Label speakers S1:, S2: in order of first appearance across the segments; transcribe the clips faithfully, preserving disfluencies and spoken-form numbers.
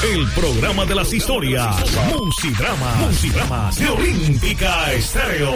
S1: el programa de las historias. Musidrama, Musidramas de Olímpica Estéreo.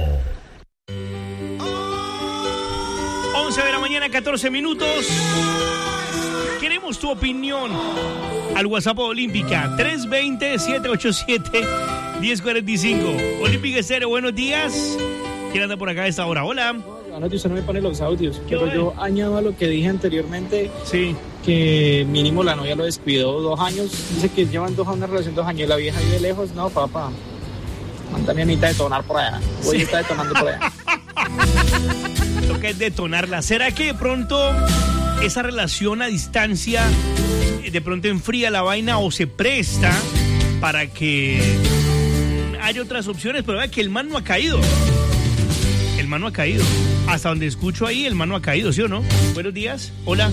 S2: once de la mañana, catorce minutos. Queremos tu opinión al WhatsApp Olímpica tres dos cero, siete ocho siete, uno cero cuatro cinco. Olímpica Estéreo, buenos días. ¿Quién anda por acá a esta hora? Hola.
S3: No, usted no me pone los audios, pero yo añado a lo que dije anteriormente,
S2: sí,
S3: que mínimo la novia lo despidió dos años, dice que llevan dos a una relación dos años y la vieja vive lejos. No, papá, mándame a Anita a detonar por allá, hoy está detonando por allá.
S2: Lo que es detonarla. ¿Será que de pronto esa relación a distancia de pronto enfría la vaina o se presta para que haya otras opciones? Pero vea que el man no ha caído. El man no ha caído. Hasta donde escucho ahí, el man no ha caído, ¿sí o no? Buenos días. Hola.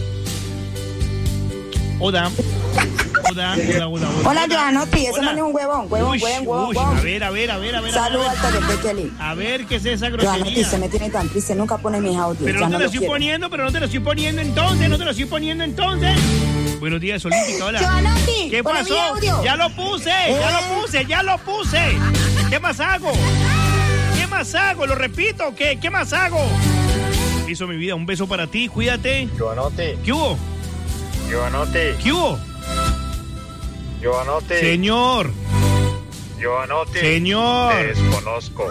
S2: Hola. Hola, hola, hola, hola.
S4: Hola, Joanotti, ese man es un huevón, huevón,
S2: uy,
S4: huevón, huevón,
S2: uy,
S4: huevón.
S2: A ver, a ver, a ver, a ver.
S4: Saludos
S2: a
S4: al Toquepequeli.
S2: A ver, ¿qué es esa grosería?
S4: Joanotti, se me tiene tan triste, nunca pone mis audios.
S2: Pero
S4: ya
S2: no te
S4: no
S2: lo
S4: lo
S2: estoy
S4: quiero.
S2: poniendo, pero no te lo estoy poniendo entonces, no te lo estoy poniendo entonces. Buenos días, Olímpica, hola.
S4: Joanotti,
S2: ¿Qué
S4: pone
S2: pasó?
S4: mi audio.
S2: Ya lo puse,
S4: Eh.
S2: ya lo puse, ya lo puse. ¿Qué más hago? ¿Qué más hago? Lo repito, ¿qué? ¿Qué más hago? Hizo mi vida, un beso para ti, cuídate.
S5: Joanotti.
S2: ¿Qué hubo?
S5: Joanotti.
S2: ¿Qué hubo?
S5: Joanotti.
S2: Señor.
S5: Joanotti.
S2: Señor.
S5: Te desconozco.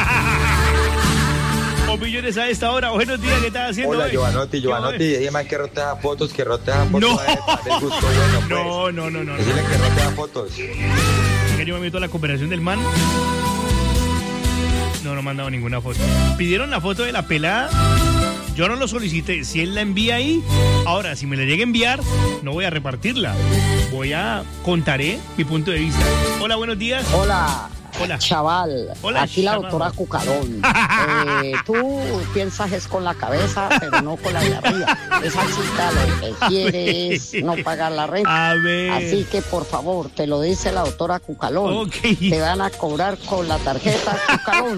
S2: O millones a esta hora. Buenos días, ¿qué estás haciendo
S6: Hola,
S2: hoy?
S6: Joanotti, Joanotti, dime que rotea fotos, que rotea fotos.
S2: No.
S6: Del gusto bueno, pues.
S2: No, no, no, no.
S6: Decirle que rotea fotos.
S2: Que yo me meto a la cooperación del man. No, no me han dado ninguna foto. Pidieron la foto de la pelada. Yo no lo solicité. Si él la envía ahí, ahora, si me la llega a enviar, no voy a repartirla. Voy a contaré mi punto de vista. Hola, buenos días.
S7: Hola.
S2: Hola.
S7: Chaval,
S2: Hola,
S7: aquí la
S2: chaval.
S7: doctora Cucarón. Eh, tú piensas es con la cabeza, pero no con la de arriba. Esa chica lo que quiere es no pagar la renta.
S2: A ver.
S7: Así que, por favor, te lo dice la doctora Cucarón.
S2: Ok.
S7: Te van a cobrar con la tarjeta Cucarón.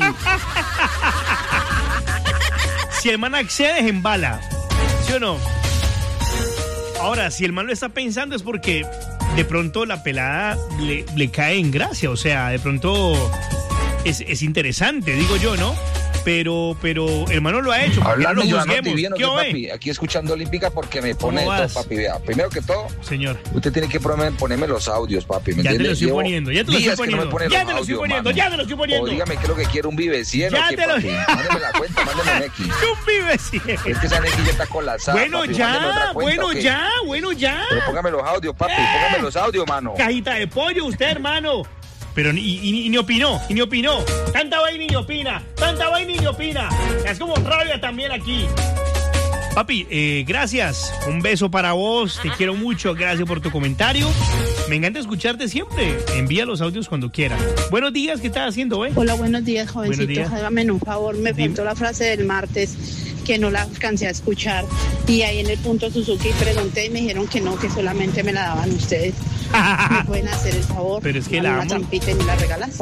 S2: Si el man accede, es en bala. ¿Sí o no? Ahora, si el man lo está pensando es porque de pronto la pelada le, le cae en gracia. O sea, de pronto es, es interesante, digo yo, ¿no? Pero, pero el hermano lo ha hecho.
S8: Hablando
S2: no
S8: de
S2: lo
S8: Joanotti,
S2: juzguemos.
S8: bien,
S2: ¿Qué
S8: ¿no,
S2: oye?
S8: papi? Aquí escuchando Olímpica porque me pone de
S2: ¿Cómo
S8: todo,
S2: vas?
S8: papi. Vea, primero que todo,
S2: señor,
S8: usted tiene que ponerme, ponerme los audios, papi. ¿me
S2: ya te
S8: entiende?
S2: lo estoy
S8: Llevo
S2: poniendo, ya te lo estoy
S8: días que no me
S2: poniendo.
S8: pone
S2: Ya
S8: los
S2: te lo estoy
S8: audios,
S2: poniendo,
S8: mano.
S2: ya te lo estoy poniendo.
S8: O dígame qué es lo que quiere, un Vive cien
S2: Ya
S8: o qué,
S2: te lo-
S8: papi. Mándeme la cuenta, mándeme un X.
S2: Un Vive cien.
S8: Es que esa X ya está colapsada,
S2: Bueno,
S8: papi. Mándeme
S2: ya,
S8: otra cuenta,
S2: bueno,
S8: ¿o qué?
S2: ya, bueno, ya.
S8: Pero póngame los audios, papi, póngame los audios, mano.
S2: Cajita de pollo, usted, hermano. Pero ni, y, y ni opinó, y ni opinó. Tanta vaina y ni opina, tanta vaina y ni opina. Es como rabia también aquí. Papi, eh, gracias. Un beso para vos, te quiero mucho, gracias por tu comentario. Me encanta escucharte siempre. Envía los audios cuando quieras. Buenos días, ¿qué estás haciendo, eh?
S9: Hola, buenos días, jovencitos.
S2: Buenos días.
S9: Hágame un favor, me
S2: Dime.
S9: faltó la frase del martes que no la alcancé a escuchar. Y ahí en el punto Suzuki pregunté y me dijeron que no, que solamente me la daban ustedes. ¿Me pueden hacer el favor?
S2: Pero es que
S9: Dame
S2: la
S9: una
S2: amo.
S9: trampita y me la regalas.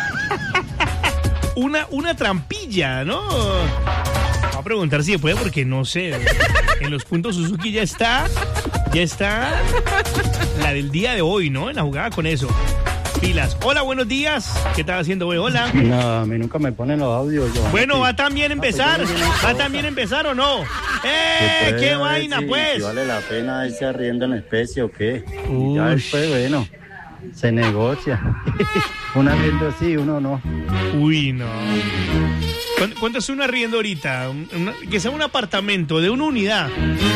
S2: Una, una trampilla, ¿no? Voy a preguntar si se puede porque no sé. En los puntos Suzuki ya está, ya está la del día de hoy, ¿no? En la jugada con eso. Pilas. Hola, buenos días. ¿Qué estás haciendo, güey? Hola.
S10: No, a mí nunca me ponen los audios. Yo,
S2: Bueno, ¿va también a empezar?
S10: pues yo no
S2: ¿Va
S10: importa.
S2: también a empezar o no? ¡Eh!
S10: Después,
S2: ¡Qué
S10: a ver
S2: vaina,
S10: si-
S2: pues!
S10: Si vale la pena irse arriendo en especie o qué. Y
S2: Uy.
S10: ya después, bueno, se negocia. Un arriendo sí, uno no.
S2: Uy, no. ¿Cuánto, cuánto es un arriendo ahorita? Un- una- que sea un apartamento de una unidad.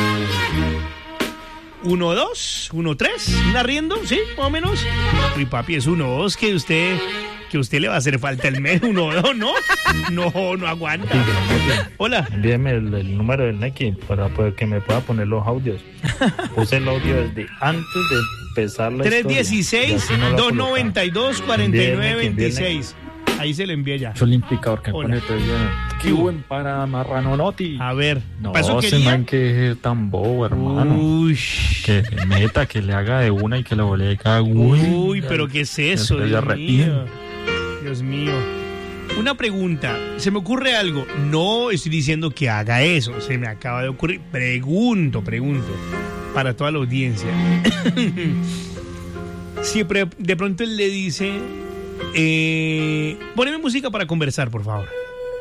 S2: ¿Uno, dos? ¿Uno, tres? ¿Un arriendo? ¿Sí? Más o menos. Uy, papi, es uno, dos que usted... Que a usted le va a hacer falta el mes, uno o dos, ¿no? No, no aguanta. Hola.
S11: Envíeme el, el número del Neki para poder que me pueda poner los audios. Puse el audio desde antes de empezar la
S2: tres
S11: historia.
S2: dieciséis,
S11: Y así no lo
S2: dos
S11: coloca.
S2: noventa y dos, cuarenta y nueve
S11: Envíeme,
S2: veintiséis. Ahí se lo envié ya.
S11: Olímpica, porque
S2: Hola.
S11: pone todo bien. Qué buen para Marranonoti.
S2: A ver,
S11: No,
S2: ¿para eso
S11: ese
S2: quería?
S11: man que es tan bobo, hermano.
S2: Uy.
S11: Que meta, que le haga de una y que le volee cada uy.
S2: Uy, pero ¿qué es eso?
S11: Después ya
S2: Dios
S11: arrepiente.
S2: mío. Dios mío. Una pregunta. Se me ocurre algo. No estoy diciendo que haga eso. Se me acaba de ocurrir. Pregunto, pregunto. Para toda la audiencia. siempre de pronto él le dice, eh, poneme música para conversar, por favor.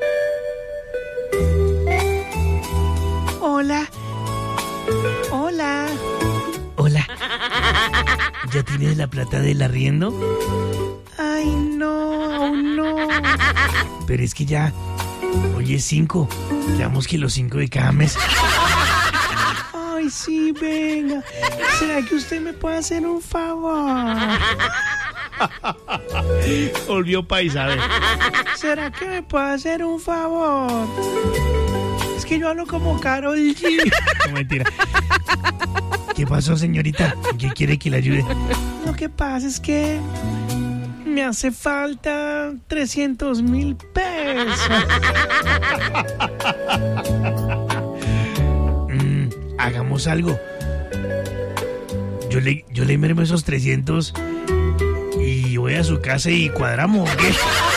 S2: Hola. Hola. Hola. ¿Ya tienes la plata del arriendo? Ay, no, aún no. Pero es que ya, hoy es cinco. Quedamos que los cinco de cada mes. Ay, sí, venga. ¿Será que usted me puede hacer un favor? Volvió paisa, a ver. ¿Será que me puede hacer un favor? Es que yo hablo como Karol G. No, mentira. ¿Qué pasó, señorita? ¿Qué quiere que le ayude? Lo que pasa es que me hace falta trescientos mil pesos. mm, hagamos algo. Yo le, yo le mermo esos trescientos y voy a su casa y cuadramos, ¿qué?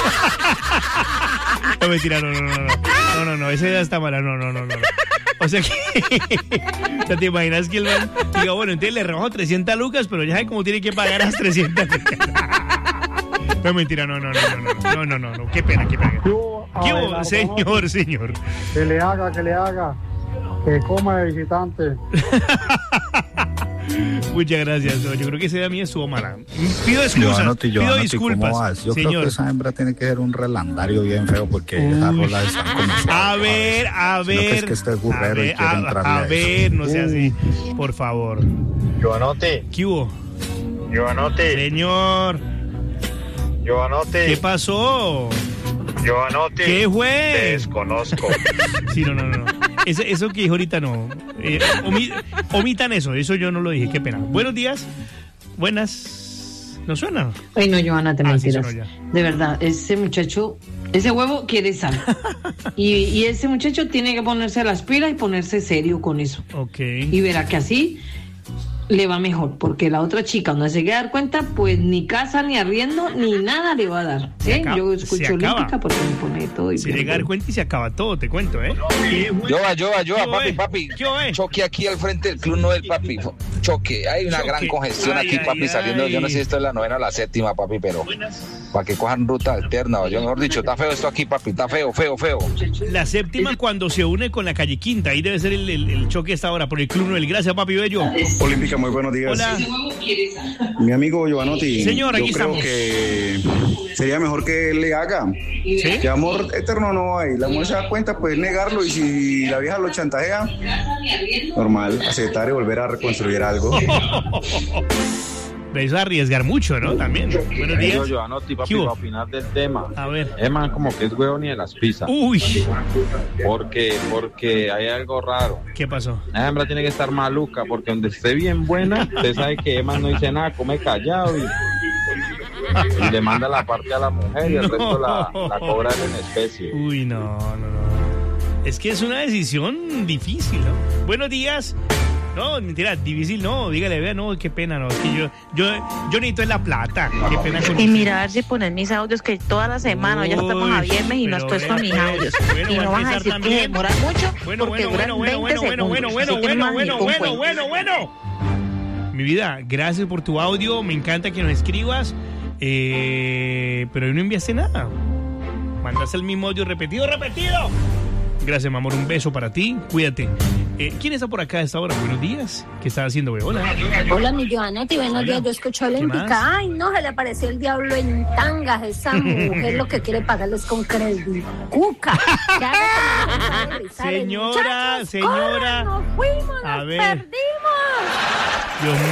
S2: No, mentira, no, no, no, no. No, no, no, esa idea está mala, no, no, no, no. O sea que, o sea, ¿te imaginas que el man diga, bueno, entonces le rebajo trescientas lucas, pero ya sabe cómo tiene que pagar las trescientas lucas? No, mentira, no, no, no, no, no, no, no, no, qué pena, qué pena. ¿Qué hubo, señor, señor?
S12: Que le haga, que le haga, que coma de visitante.
S2: Muchas gracias, no, yo creo que esa idea mía estuvo mala. Pido excusas,
S13: Giovanotti,
S2: pido
S13: Giovanotti,
S2: disculpas,
S13: ¿cómo vas? Yo
S2: señor.
S13: creo que esa hembra tiene que ser un relandario bien feo porque
S2: Uy.
S13: esas rolas están como suaves.
S2: A ver, a ver.
S13: Sino que es que este es burrero
S2: a ver,
S13: y quiere
S2: a,
S13: entrarle
S2: a
S13: a eso.
S2: ver, no sea así, por favor.
S5: Giovanotti.
S2: ¿Qué hubo?
S5: Giovanotti.
S2: Señor.
S5: Giovanotti.
S2: ¿Qué pasó?
S5: Giovanotti.
S2: ¿Qué fue?
S5: Te desconozco.
S2: Sí, no, no, no. Eso, eso que dijo ahorita no. Eh, omi- omitan eso, eso yo no lo dije, qué pena. Buenos días. Buenas. ¿No suena?
S14: Ay, no, Johanna, te
S2: Ah, sí
S14: mentiras.
S2: sonó ya.
S14: De verdad, ese muchacho, ese huevo quiere sal. y, y ese muchacho tiene que ponerse las pilas y ponerse serio con eso.
S2: Ok.
S14: Y verá que así le va mejor, porque la otra chica, cuando se queda a dar cuenta, pues ni casa, ni arriendo, ni nada le va a dar.
S2: Se
S14: ¿eh?
S2: acaba-
S14: Yo
S2: se
S14: escucho
S2: acaba.
S14: Olímpica porque me pone todo y
S2: Se llega a dar cuenta y se acaba todo, te cuento, ¿eh?
S8: Yo va, yo va, yo va,
S2: ¿Qué
S8: papi,
S2: oe?
S8: papi.
S2: ¿Qué oe?
S8: Choque aquí al frente del Club Noel, papi. Choque. Hay una
S2: Choque.
S8: gran congestión
S2: Ay,
S8: aquí,
S2: ay,
S8: papi, saliendo.
S2: ay.
S8: Yo no sé si esto es la novena o la séptima, papi, pero para que cojan ruta alterna. Yo, mejor dicho, está feo esto aquí, papi. Está feo, feo, feo.
S2: La séptima cuando se une con la calle Quinta, ahí debe ser el, el, el choque esta hora por el Club Noel. Gracias, papi bello.
S15: Olímpica, muy buenos días.
S2: Hola.
S15: Mi amigo Giovanotti,
S2: Señor, aquí
S15: yo creo
S2: estamos.
S15: que sería mejor que él le haga.
S2: ¿Sí?
S15: Que amor eterno no hay. La mujer se da cuenta, pues negarlo, y si la vieja lo chantajea, normal, aceptar y volver a reconstruir algo.
S2: Eso es arriesgar mucho, ¿no? También. Buenos días.
S16: Yo, Giovanotti, papi,
S2: ¿Qué hubo?
S16: para opinar del tema.
S2: A ver.
S16: Emma como que es huevón ni de las pizzas.
S2: Uy.
S16: Porque, porque hay algo raro.
S2: ¿Qué pasó?
S16: La hembra tiene que estar maluca, porque donde esté bien buena, usted sabe que Emma no dice nada, come callado y, y le manda la parte a la mujer y el
S2: No.
S16: resto la, la cobra en especie.
S2: Uy, no, no, no. Es que es una decisión difícil, ¿no? Buenos días. No, mentira, difícil no, dígale, vea, no, qué pena, no, es que yo, yo, yo necesito es la plata, qué pena con
S17: Y
S2: usted.
S17: mira, a ver si pones mis audios, que toda la semana ya estamos a
S2: Uy,
S17: viernes y no
S2: pero
S17: estoy
S2: vea,
S17: con mis
S2: pues,
S17: audios.
S2: bueno,
S17: y
S2: va a
S17: no vas a
S2: empezar
S17: decir que
S2: también.
S17: demora mucho
S2: Bueno,
S17: porque
S2: bueno,
S17: duran
S2: bueno, bueno,
S17: veinte
S2: bueno, bueno,
S17: segundos.
S2: bueno,
S17: Así que
S2: bueno,
S17: no me
S2: bueno,
S17: vas a
S2: bueno,
S17: decir
S2: bueno, bueno, bueno. Mi vida, gracias por tu audio, me encanta que nos escribas, eh, pero hoy no enviaste nada. Mandaste el mismo audio repetido, repetido. Gracias, mi amor, un beso para ti, cuídate. Eh, ¿Quién está por acá a esta hora? Buenos días. ¿Qué está haciendo, güey? Hola.
S18: Hola, mi Giovanotti, buenos
S2: Hola.
S18: días. Yo escucho
S2: ¿Qué
S18: Olímpica.
S2: más?
S18: Ay, no, se le apareció el diablo en tangas. Esa mujer lo que quiere pagarles con crédito. Cuca. Que haga como una cosa de rizar.
S2: Señora,
S18: Muchachos,
S2: señora.
S18: corran, nos fuimos,
S2: A
S18: nos
S2: ver.
S18: perdimos.
S2: Dios mío.